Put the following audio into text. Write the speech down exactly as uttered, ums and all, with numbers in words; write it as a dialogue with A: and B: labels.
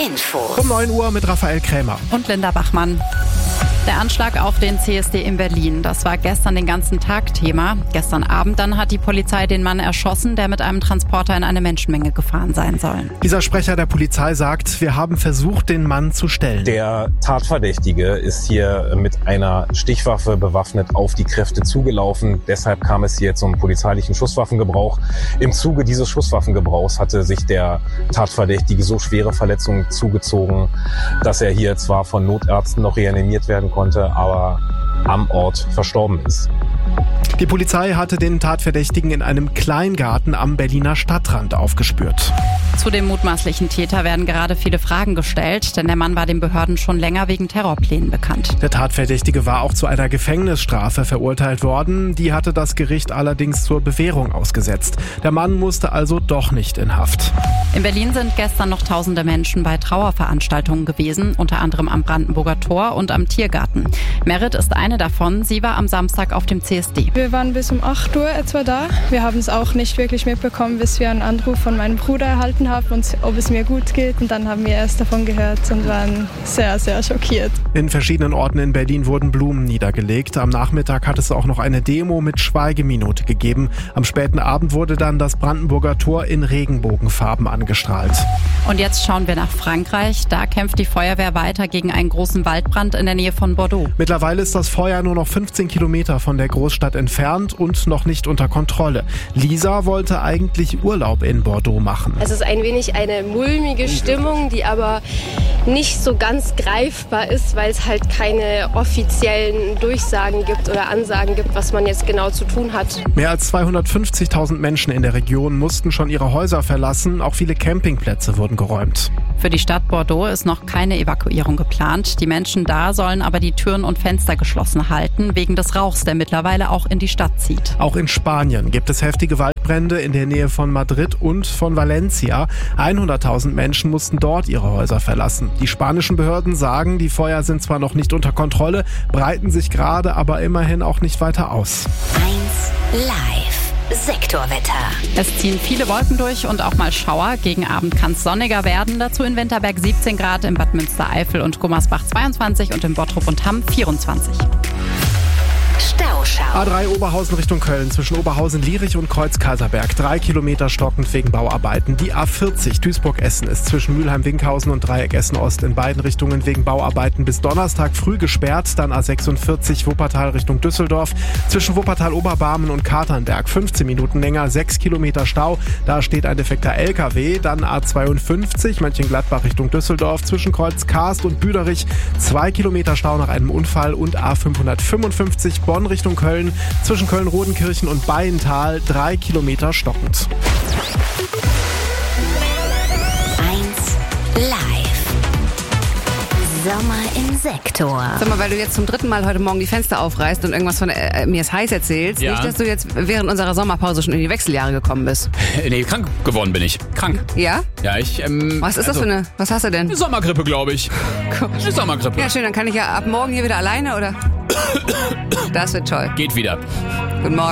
A: Info.
B: Um neun Uhr mit Raphael Krämer.
C: Und Linda Bachmann. Der Anschlag auf den C S D in Berlin, das war gestern den ganzen Tag Thema. Gestern Abend dann hat die Polizei den Mann erschossen, der mit einem Transporter in eine Menschenmenge gefahren sein soll.
B: Dieser Sprecher der Polizei sagt, wir haben versucht, den Mann zu stellen.
D: Der Tatverdächtige ist hier mit einer Stichwaffe bewaffnet auf die Kräfte zugelaufen. Deshalb kam es hier zum polizeilichen Schusswaffengebrauch. Im Zuge dieses Schusswaffengebrauchs hatte sich der Tatverdächtige so schwere Verletzungen zugezogen, dass er hier zwar von Notärzten noch reanimiert werden konnte, konnte, aber am Ort verstorben ist.
B: Die Polizei hatte den Tatverdächtigen in einem Kleingarten am Berliner Stadtrand aufgespürt.
C: Zu dem mutmaßlichen Täter werden gerade viele Fragen gestellt, denn der Mann war den Behörden schon länger wegen Terrorplänen bekannt.
B: Der Tatverdächtige war auch zu einer Gefängnisstrafe verurteilt worden. Die hatte das Gericht allerdings zur Bewährung ausgesetzt. Der Mann musste also doch nicht in Haft.
C: In Berlin sind gestern noch tausende Menschen bei Trauerveranstaltungen gewesen, unter anderem am Brandenburger Tor und am Tiergarten. Merit ist eine davon. Sie war am Samstag auf dem C S D.
E: Wir waren bis um acht Uhr etwa da. Wir haben es auch nicht wirklich mitbekommen, bis wir einen Anruf von meinem Bruder erhalten haben, und ob es mir gut geht. Und dann haben wir erst davon gehört und waren sehr, sehr schockiert.
B: In verschiedenen Orten in Berlin wurden Blumen niedergelegt. Am Nachmittag hat es auch noch eine Demo mit Schweigeminute gegeben. Am späten Abend wurde dann das Brandenburger Tor in Regenbogenfarben angestrahlt.
C: Und jetzt schauen wir nach Frankreich. Da kämpft die Feuerwehr weiter gegen einen großen Waldbrand in der Nähe von Bordeaux.
B: Mittlerweile ist das Feuer nur noch fünfzehn Kilometer von der Großstadt entfernt und noch nicht unter Kontrolle. Lisa wollte eigentlich Urlaub in Bordeaux machen.
F: Es ist ein wenig eine mulmige Stimmung, die aber nicht so ganz greifbar ist, weil es halt keine offiziellen Durchsagen gibt oder Ansagen gibt, was man jetzt genau zu tun hat.
B: Mehr als zweihundertfünfzigtausend Menschen in der Region mussten schon ihre Häuser verlassen. Auch viele Campingplätze wurden geräumt.
C: Für die Stadt Bordeaux ist noch keine Evakuierung geplant. Die Menschen da sollen aber die Türen und Fenster geschlossen halten, wegen des Rauchs, der mittlerweile auch in die Stadt zieht.
B: Auch in Spanien gibt es heftige Waldbrände in der Nähe von Madrid und von Valencia. hunderttausend Menschen mussten dort ihre Häuser verlassen. Die spanischen Behörden sagen, die Feuer sind zwar noch nicht unter Kontrolle, breiten sich gerade aber immerhin auch nicht weiter aus.
A: eins Live. Sektorwetter.
C: Es ziehen viele Wolken durch und auch mal Schauer. Gegen Abend kann es sonniger werden. Dazu in Winterberg siebzehn Grad, in Bad Münstereifel und Gummersbach zweiundzwanzig und in Bottrop und Hamm vierundzwanzig.
A: Stauschau.
B: A drei Oberhausen Richtung Köln, zwischen Oberhausen-Lierich und Kreuz-Kaiserberg. Drei Kilometer stockend wegen Bauarbeiten. Die A vierzig Duisburg-Essen ist zwischen Mülheim-Winkhausen und Dreieck Essen-Ost in beiden Richtungen wegen Bauarbeiten bis Donnerstag früh gesperrt. Dann A sechsundvierzig Wuppertal Richtung Düsseldorf. Zwischen Wuppertal-Oberbarmen und Katernberg fünfzehn Minuten länger, sechs Kilometer Stau. Da steht ein defekter L K W. Dann A zweiundfünfzig Mönchengladbach Richtung Düsseldorf. Zwischen Kreuz-Karst und Büderich zwei Kilometer Stau nach einem Unfall. Und A fünfhundertfünfundfünfzig Bonn Richtung Köln, zwischen Köln-Rodenkirchen und Bayental drei Kilometer stockend.
A: eins Live. Sommer im Sektor.
G: Sag mal, weil du jetzt zum dritten Mal heute Morgen die Fenster aufreißt und irgendwas von äh, mir ist heiß erzählst,
H: Ja.
G: nicht, dass du jetzt während unserer Sommerpause schon in die Wechseljahre gekommen bist.
H: Nee, krank geworden bin ich. Krank.
G: Ja?
H: Ja, ich, ähm...
G: Was ist
H: also,
G: das für eine, was hast du denn?
H: Eine Sommergrippe, glaube ich. Eine Sommergrippe.
G: Ja, schön, dann kann ich ja ab morgen hier wieder alleine, oder? Das wird toll.
H: Geht wieder.
G: Guten Morgen.